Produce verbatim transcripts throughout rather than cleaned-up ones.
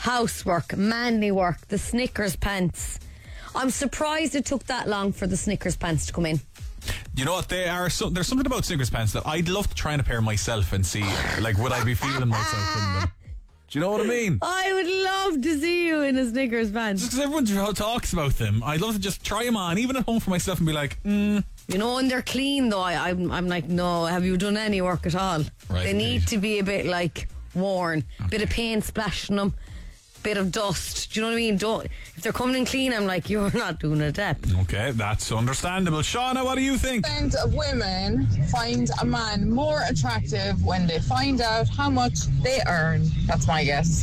housework, manly work, the Snickers pants. I'm surprised it took that long for the Snickers pants to come in. You know what? They are. So, there's something about Snickers pants that I'd love to try and a pair myself and see, like, would I be feeling myself in them? Do you know what I mean? I would love to see you in a Snickers pants. Just because everyone talks about them, I'd love to just try them on, even at home for myself, and be like, mm. You know, when they're clean though, I, I'm, I'm like, no, have you done any work at all? Right, they indeed. need to be a bit like worn, Okay. bit of paint splashing them, bit of dust. Do you know what I mean? Don't, if they're coming in clean, I'm like, you're not doing a dep. Okay, that's understandable. Shauna, what do you think? percent of women find a man more attractive when they find out how much they earn. That's my guess.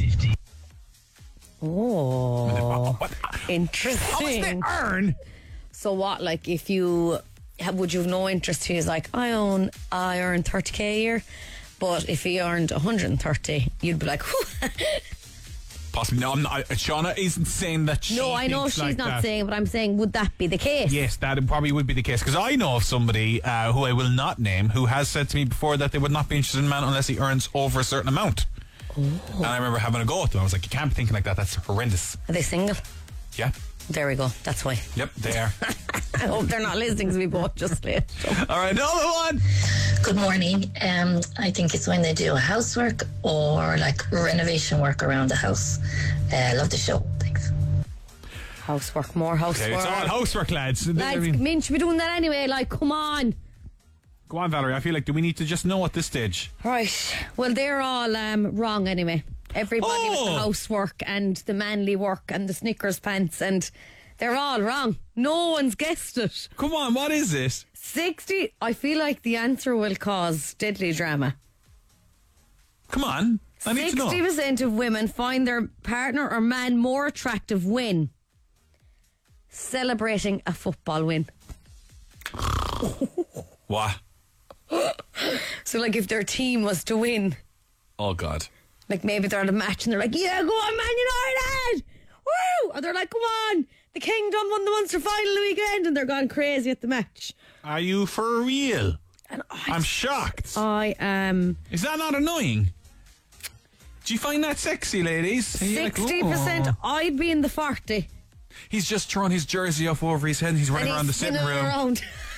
Oh, What? How much interesting. they earn? So what, like, if you have, would you have no interest? He's like, I own, I earn thirty k a year, but if he earned one hundred thirty, you'd be like, whew. Possibly. No, I'm not. I- Shauna isn't saying that she No, I know thinks she's like not that. saying, but I'm saying, would that be the case? Yes, that probably would be the case, because I know of somebody uh, who I will not name who has said to me before that they would not be interested in a man unless he earns over a certain amount. Oh. And I remember having a go at them. I was like, you can't be thinking like that. That's horrendous. Are they single? Yeah. There we go. That's why. Yep, they are. I hope they're not listening because we both just late. All right, another one. Good morning. Um, I think it's when they do housework or like renovation work around the house. Uh, love the show. Thanks. Housework, more housework. Okay, it's all housework, lads. Lads, I mean, men should be doing that anyway. Like, come on. go on, Valerie. I feel like, do we need to just know at this stage? Right. Well, they're all um, wrong anyway. Everybody with Oh. the housework and the manly work and the Snickers pants, and they're all wrong. No one's guessed it. Come on, what is it? sixty. I feel like the answer will cause deadly drama. Come on. I need to know. sixty percent of women find their partner or man more attractive when celebrating a football win. What? So, like, if their team was to win, Oh, God. like maybe they're at a match and they're like, yeah, go on, Man United! Woo! Or they're like, come on, the Kingdom won the Munster final weekend, and they're gone crazy at the match. Are you for real? And I, I'm shocked. I am Is that not annoying? Do you find that sexy, ladies? Are you like, sixty percent. "Oh." I'd be in the forty. He's just thrown his jersey up over his head and he's running And around the he's sitting spinning room. around.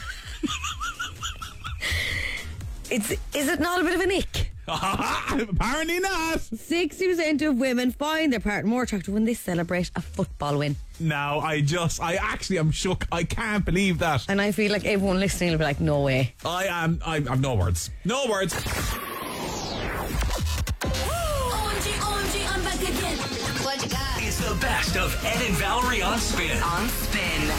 It's, is it not a bit of an ick? Apparently not. sixty percent of women find their partner more attractive when they celebrate a football win. Now, I just, I actually am shook. I can't believe that. And I feel like everyone listening will be like, no way. I am, I have no words. No words. O M G, O M G, I'm back again. What you got? It's the best of Ed and Valerie on Spin. On Spin.